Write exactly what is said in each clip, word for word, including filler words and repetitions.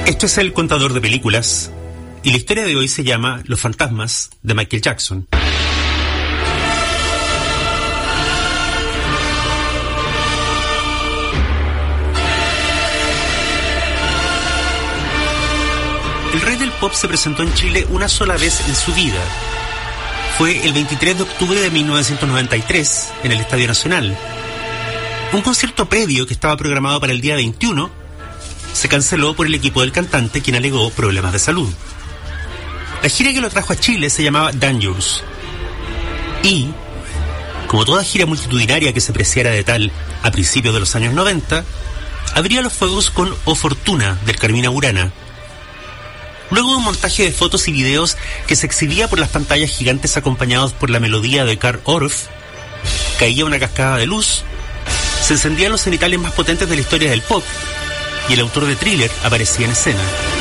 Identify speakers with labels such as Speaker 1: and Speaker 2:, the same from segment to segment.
Speaker 1: Esto es El Contador de Películas y la historia de hoy se llama Los fantasmas de Michael Jackson. El rey del pop se presentó en Chile una sola vez en su vida. Fue el veintitrés de octubre de mil novecientos noventa y tres en el Estadio Nacional. Un concierto previo que estaba programado para el día veintiuno se canceló por el equipo del cantante, quien alegó problemas de salud. La gira que lo trajo a Chile se llamaba Dangerous. Y, como toda gira multitudinaria que se preciara de tal a principios de los años noventa, abría los fuegos con O Fortuna, del Carmina Burana. Luego de un montaje de fotos y videos que se exhibía por las pantallas gigantes acompañados por la melodía de Carl Orff, caía una cascada de luz, se encendían los cenitales más potentes de la historia del pop, y el autor de Thriller aparecía en escena.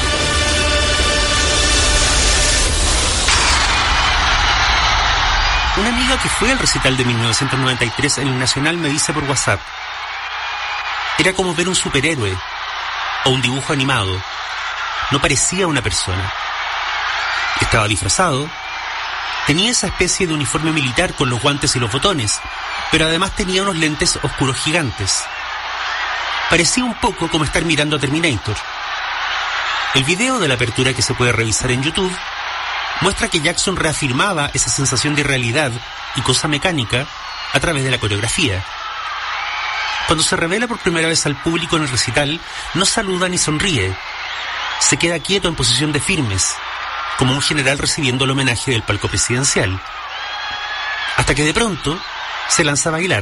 Speaker 1: Una amiga que fue al recital de mil novecientos noventa y tres en el Nacional me dice por WhatsApp: era como ver un superhéroe o un dibujo animado. No parecía una persona. Estaba disfrazado, tenía esa especie de uniforme militar con los guantes y los botones, pero además tenía unos lentes oscuros gigantes. Parecía un poco como estar mirando a Terminator. El video de la apertura, que se puede revisar en YouTube, muestra que Jackson reafirmaba esa sensación de irrealidad y cosa mecánica a través de la coreografía. Cuando se revela por primera vez al público en el recital, no saluda ni sonríe. Se queda quieto en posición de firmes, como un general recibiendo el homenaje del palco presidencial. Hasta que de pronto se lanza a bailar.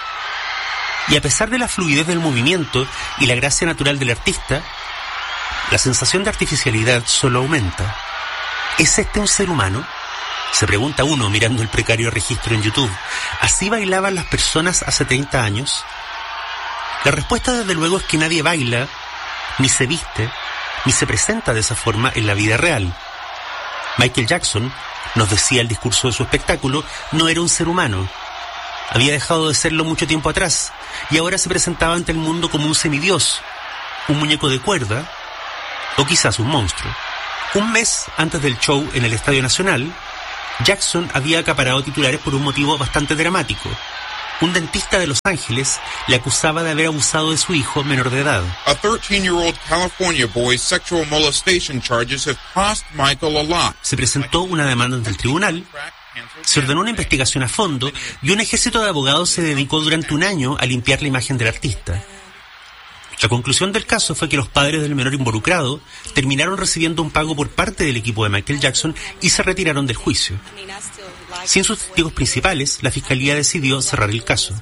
Speaker 1: Y a pesar de la fluidez del movimiento y la gracia natural del artista, la sensación de artificialidad solo aumenta. ¿Es este un ser humano?, se pregunta uno mirando el precario registro en YouTube. ¿Así bailaban las personas hace treinta años? La respuesta, desde luego, es que nadie baila, ni se viste, ni se presenta de esa forma en la vida real. Michael Jackson, nos decía el discurso de su espectáculo, no era un ser humano. Había dejado de serlo mucho tiempo atrás y ahora se presentaba ante el mundo como un semidios, un muñeco de cuerda o quizás un monstruo. Un mes antes del show en el Estadio Nacional, Jackson había acaparado titulares por un motivo bastante dramático. Un dentista de Los Ángeles le acusaba de haber abusado de su hijo menor de edad.
Speaker 2: A thirteen-year-old California boy's sexual molestation charges have cost Michael a lot.
Speaker 1: Se presentó una demanda ante el tribunal, se ordenó una investigación a fondo y un ejército de abogados se dedicó durante un año a limpiar la imagen del artista. La conclusión del caso fue que los padres del menor involucrado terminaron recibiendo un pago por parte del equipo de Michael Jackson y se retiraron del juicio. Sin sus testigos principales, la fiscalía decidió cerrar el caso.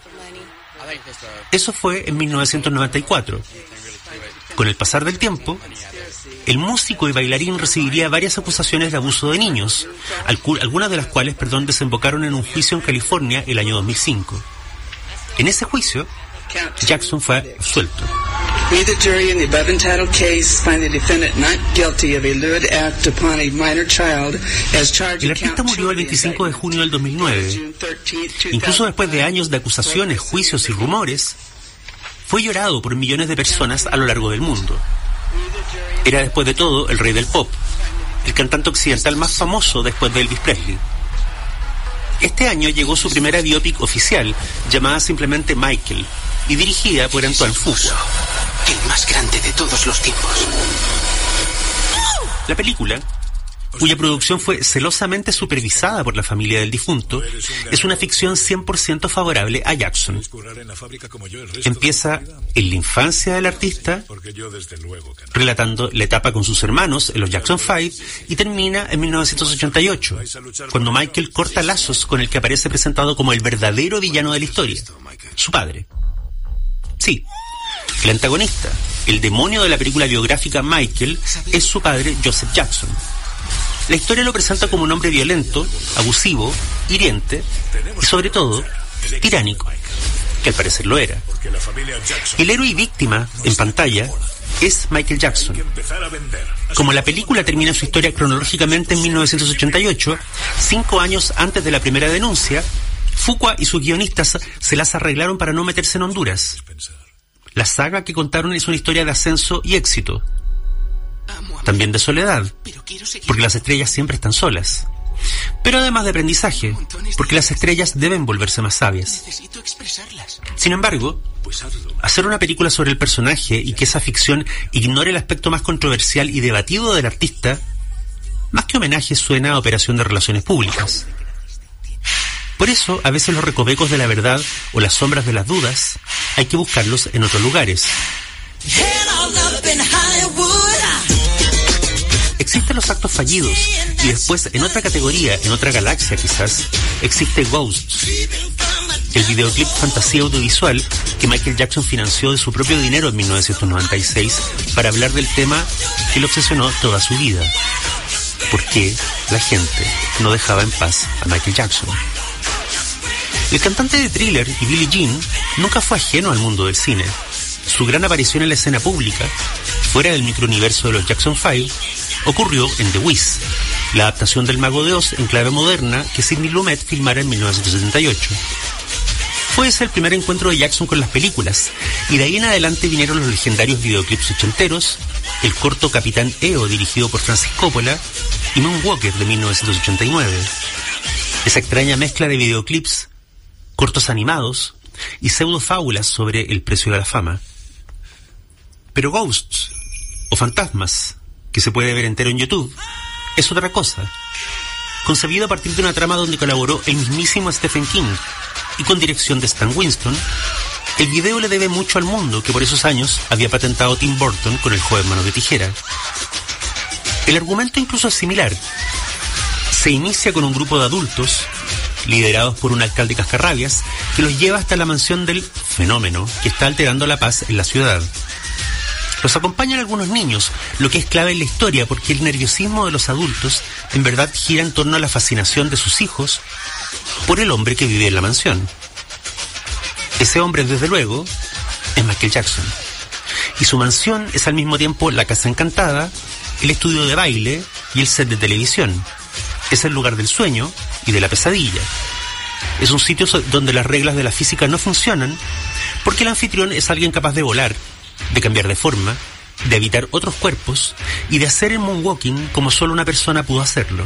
Speaker 1: Eso fue en mil novecientos noventa y cuatro. Con el pasar del tiempo, el músico y bailarín recibiría varias acusaciones de abuso de niños, algunas de las cuales, perdón, desembocaron en un juicio en California el año dos mil cinco. En ese juicio, Jackson fue absuelto.
Speaker 3: We, the jury in the above entitled case, find the defendant not guilty of a lewd act upon a minor child as charged.
Speaker 1: El artista murió el veinticinco de junio del dos mil nueve. Incluso después de años de acusaciones, juicios y rumores, fue llorado por millones de personas a lo largo del mundo. Era, después de todo, el rey del pop, el cantante occidental más famoso después de Elvis Presley. Este año llegó su primera biopic oficial, llamada simplemente Michael, y dirigida por Antoine Fuqua.
Speaker 4: El más grande de todos los tiempos.
Speaker 1: La película, cuya producción fue celosamente supervisada por la familia del difunto, es una ficción cien por ciento favorable a Jackson. Empieza en la infancia del artista, relatando la etapa con sus hermanos en los Jackson Five, y termina en mil novecientos ochenta y ocho, cuando Michael corta lazos con el que aparece presentado como el verdadero villano de la historia, su padre. Sí, el antagonista, el demonio de la película biográfica Michael, es su padre, Joseph Jackson. La historia lo presenta como un hombre violento, abusivo, hiriente y, sobre todo, tiránico, que al parecer lo era. El héroe y víctima, en pantalla, es Michael Jackson. Como la película termina su historia cronológicamente en mil novecientos ochenta y ocho, cinco años antes de la primera denuncia, Fuqua y sus guionistas se las arreglaron para no meterse en Honduras. La saga que contaron es una historia de ascenso y éxito. también de soledad, porque las estrellas siempre están solas. Pero además de aprendizaje, porque las estrellas deben volverse más sabias. Sin embargo, hacer una película sobre el personaje y que esa ficción ignore el aspecto más controversial y debatido del artista, más que homenaje suena a operación de relaciones públicas. Por eso, a veces los recovecos de la verdad o las sombras de las dudas hay que buscarlos en otros lugares. Existen los actos fallidos y después, en otra categoría, en otra galaxia quizás, existe Ghosts, el videoclip fantasía audiovisual que Michael Jackson financió de su propio dinero en mil novecientos noventa y seis para hablar del tema que le obsesionó toda su vida: ¿por qué la gente no dejaba en paz a Michael Jackson? El cantante de Thriller y Billie Jean nunca fue ajeno al mundo del cine. Su gran aparición en la escena pública, fuera del microuniverso de los Jackson Five, ocurrió en The Wiz, la adaptación del Mago de Oz en clave moderna que Sidney Lumet filmara en mil novecientos setenta y ocho. Fue ese el primer encuentro de Jackson con las películas, y de ahí en adelante vinieron los legendarios videoclips ochenteros, el corto Capitán E O dirigido por Francis Coppola y Moonwalker de mil novecientos ochenta y nueve. Esa extraña mezcla de videoclips, cortos animados y pseudofábulas sobre el precio de la fama. Pero Ghosts, o Fantasmas, que se puede ver entero en YouTube, es otra cosa. Concebido a partir de una trama donde colaboró el mismísimo Stephen King y con dirección de Stan Winston, el video le debe mucho al mundo que por esos años había patentado Tim Burton con El joven mano de tijera. El argumento incluso es similar. Se inicia con un grupo de adultos, liderados por un alcalde cascarrabias, que los lleva hasta la mansión del fenómeno que está alterando la paz en la ciudad. Los acompañan algunos niños, lo que es clave en la historia, porque el nerviosismo de los adultos en verdad gira en torno a la fascinación de sus hijos por el hombre que vive en la mansión. Ese hombre, desde luego, es Michael Jackson. Y su mansión es al mismo tiempo la casa encantada, el estudio de baile y el set de televisión. Es el lugar del sueño y de la pesadilla. Es un sitio donde las reglas de la física no funcionan, porque el anfitrión es alguien capaz de volar, de cambiar de forma, de habitar otros cuerpos y de hacer el moonwalking como solo una persona pudo hacerlo.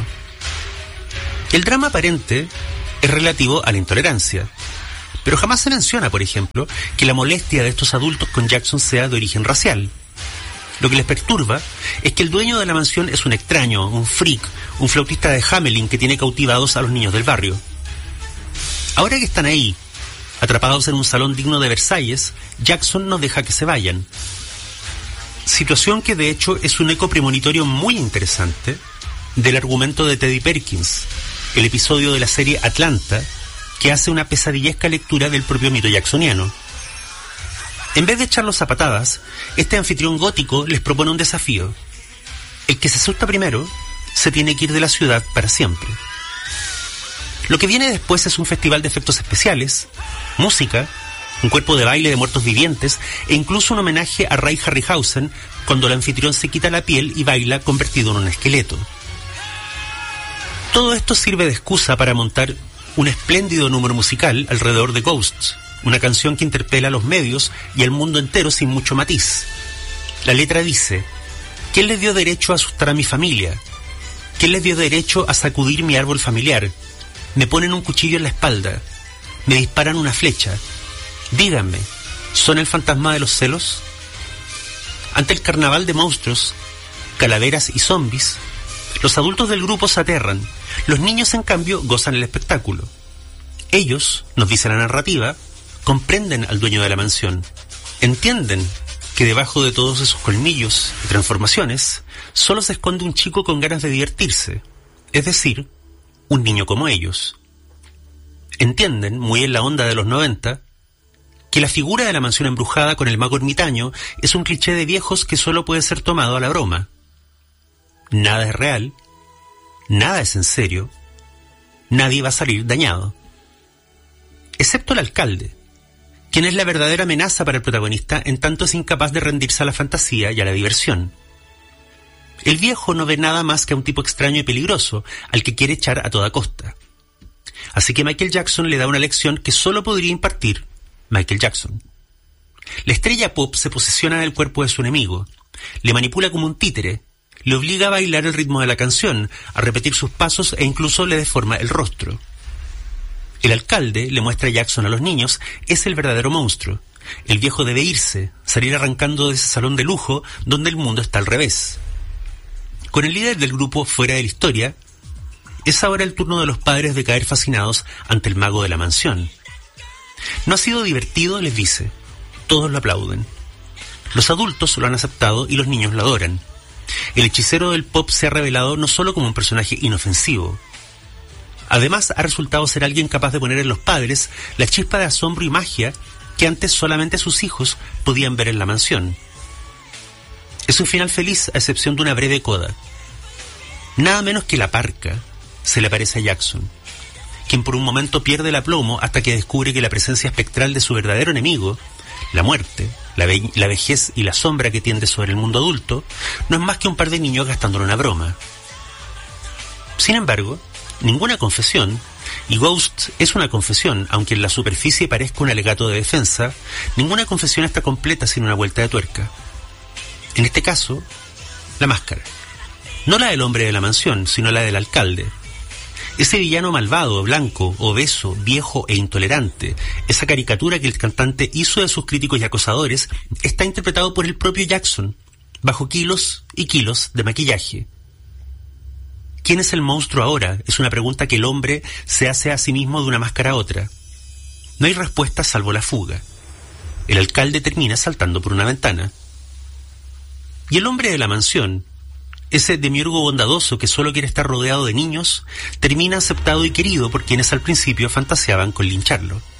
Speaker 1: El drama aparente es relativo a la intolerancia, pero jamás se menciona, por ejemplo, que la molestia de estos adultos con Jackson sea de origen racial. Lo que les perturba es que el dueño de la mansión es un extraño, un freak, un flautista de Hamelin que tiene cautivados a los niños del barrio. Ahora que están ahí, atrapados en un salón digno de Versalles, Jackson no deja que se vayan. Situación que de hecho es un eco premonitorio muy interesante del argumento de Teddy Perkins, el episodio de la serie Atlanta, que hace una pesadillesca lectura del propio mito jacksoniano. En vez de echarlos a patadas, este anfitrión gótico les propone un desafío. El que se asusta primero se tiene que ir de la ciudad para siempre. Lo que viene después es un festival de efectos especiales, música, un cuerpo de baile de muertos vivientes e incluso un homenaje a Ray Harryhausen cuando el anfitrión se quita la piel y baila convertido en un esqueleto. Todo esto sirve de excusa para montar un espléndido número musical alrededor de Ghosts, una canción que interpela a los medios y al mundo entero sin mucho matiz. La letra dice: ¿quién les dio derecho a asustar a mi familia? ¿Quién les dio derecho a sacudir mi árbol familiar? Me ponen un cuchillo en la espalda, me disparan una flecha. Díganme, ¿son el fantasma de los celos? Ante el carnaval de monstruos, calaveras y zombies, los adultos del grupo se aterran. Los niños, en cambio, gozan el espectáculo. Ellos, nos dice la narrativa, comprenden al dueño de la mansión. Entienden que debajo de todos esos colmillos y transformaciones, solo se esconde un chico con ganas de divertirse, es decir, un niño como ellos. Entienden, muy en la onda de los noventa, que la figura de la mansión embrujada con el mago ermitaño es un cliché de viejos que solo puede ser tomado a la broma. Nada es real, nada es en serio, nadie va a salir dañado. Excepto el alcalde, quien es la verdadera amenaza para el protagonista en tanto es incapaz de rendirse a la fantasía y a la diversión. El viejo no ve nada más que a un tipo extraño y peligroso, al que quiere echar a toda costa. Así que Michael Jackson le da una lección que solo podría impartir Michael Jackson. La estrella pop se posesiona en el cuerpo de su enemigo, le manipula como un títere, Le obliga a bailar el ritmo de la canción, a repetir sus pasos e incluso le deforma el rostro. El alcalde le muestra a Jackson a los niños, es el verdadero monstruo. El viejo debe irse, salir arrancando de ese salón de lujo donde el mundo está al revés. Con el líder del grupo fuera de la historia, es ahora el turno de los padres de caer fascinados ante el mago de la mansión. No ha sido divertido, les dice. Todos lo aplauden. Los adultos lo han aceptado y los niños lo adoran. El hechicero del pop se ha revelado no solo como un personaje inofensivo. Además, ha resultado ser alguien capaz de poner en los padres la chispa de asombro y magia que antes solamente sus hijos podían ver en la mansión. Es un final feliz, a excepción de una breve coda. Nada menos que la parca se le aparece a Jackson, quien por un momento pierde el aplomo hasta que descubre que la presencia espectral de su verdadero enemigo, la muerte, la, ve- la vejez y la sombra que tiende sobre el mundo adulto, no es más que un par de niños gastándole una broma. Sin embargo, ninguna confesión, y Ghost es una confesión, aunque en la superficie parezca un alegato de defensa, ninguna confesión está completa sin una vuelta de tuerca. En este caso, la máscara. No la del hombre de la mansión, sino la del alcalde. Ese villano malvado, blanco, obeso, viejo e intolerante, esa caricatura que el cantante hizo de sus críticos y acosadores, está interpretado por el propio Jackson, bajo kilos y kilos de maquillaje. ¿Quién es el monstruo ahora? Es una pregunta que el hombre se hace a sí mismo de una máscara a otra. No hay respuesta salvo la fuga. El alcalde termina saltando por una ventana. Y el hombre de la mansión, ese demiurgo bondadoso que solo quiere estar rodeado de niños, termina aceptado y querido por quienes al principio fantaseaban con lincharlo.